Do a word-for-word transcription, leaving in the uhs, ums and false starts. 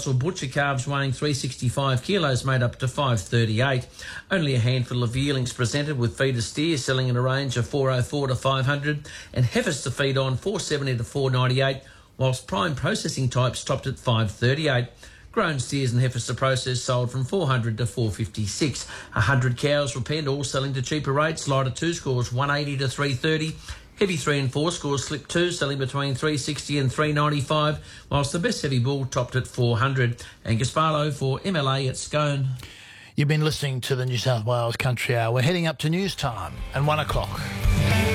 Newcastle butcher calves weighing three hundred sixty-five kilos made up to five thirty-eight. Only a handful of yearlings presented, with feeder steers selling in a range of four oh four to five hundred and heifers to feed on four seventy to four ninety-eight, whilst prime processing types topped at five thirty-eight. Grown steers and heifers to process sold from four hundred to four fifty-six. one hundred cows were penned, all selling to cheaper rates. Lighter two scores one eighty to three thirty. Heavy three and four scores slip two, selling between three sixty and three ninety-five, whilst the best heavy bull topped at four hundred. Angus Barlow for M L A at Scone. You've been listening to the New South Wales Country Hour. We're heading up to news time and one o'clock.